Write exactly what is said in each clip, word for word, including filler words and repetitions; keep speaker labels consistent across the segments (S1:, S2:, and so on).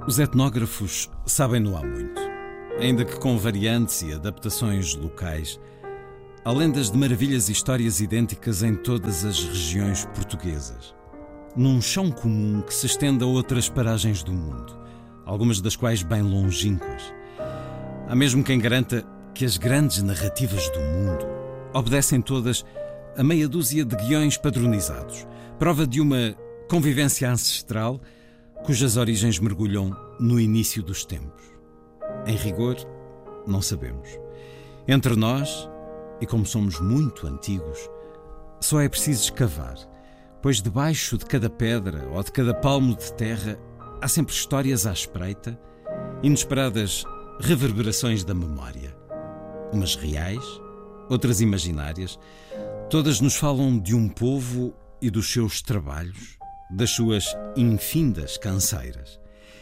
S1: Os etnógrafos sabem-no há muito, ainda que com variantes e adaptações locais. Há lendas de maravilhas e histórias idênticas em todas as regiões portuguesas, num chão comum que se estende a outras paragens do mundo, algumas das quais bem longínquas. Há mesmo quem garanta que as grandes narrativas do mundo obedecem todas a meia dúzia de guiões padronizados, prova de uma convivência ancestral cujas origens mergulham no início dos tempos. Em rigor, não sabemos. Entre nós, e como somos muito antigos, só é preciso escavar, pois debaixo de cada pedra ou de cada palmo de terra há sempre histórias à espreita, inesperadas reverberações da memória. Umas reais, outras imaginárias, todas nos falam de um povo e dos seus trabalhos, das suas infindas canseiras.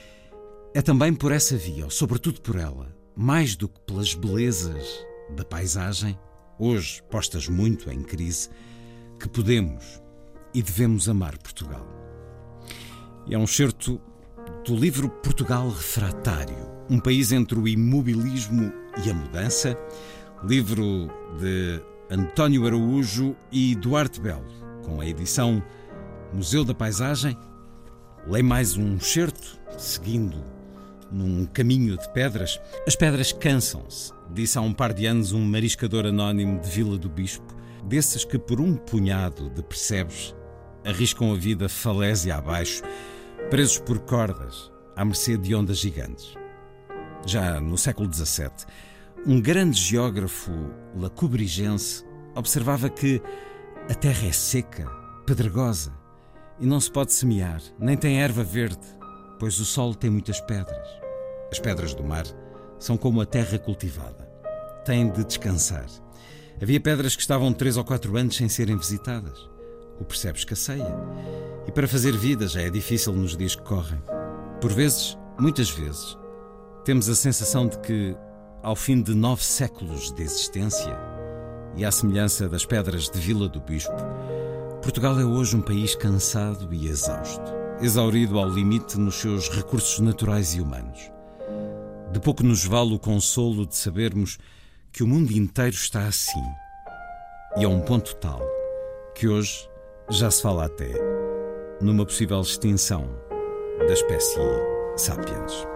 S1: É também por essa via, ou sobretudo por ela, mais do que pelas belezas da paisagem, hoje postas muito em crise, que podemos e devemos amar Portugal. E é um excerto do livro Portugal Refratário, um país entre o imobilismo e a mudança, livro de António Araújo e Duarte Belo, com a edição Museu da Paisagem. Leio mais um excerto, seguindo num caminho de pedras. As pedras cansam-se, disse há um par de anos um mariscador anónimo de Vila do Bispo, desses que por um punhado de percebes arriscam a vida falésia abaixo, presos por cordas à mercê de ondas gigantes. Já no século dezassete, um grande geógrafo lacubrigense observava que a terra é seca, pedregosa, e não se pode semear, nem tem erva verde, pois o solo tem muitas pedras. As pedras do mar são como a terra cultivada. Têm de descansar. Havia pedras que estavam três ou quatro anos sem serem visitadas. O percebe escasseia. E para fazer vida já é difícil nos dias que correm. Por vezes, muitas vezes, temos a sensação de que, ao fim de nove séculos de existência, e à semelhança das pedras de Vila do Bispo, Portugal é hoje um país cansado e exausto, exaurido ao limite nos seus recursos naturais e humanos. De pouco nos vale o consolo de sabermos que o mundo inteiro está assim, e a um ponto tal que hoje já se fala até numa possível extinção da espécie Sapiens.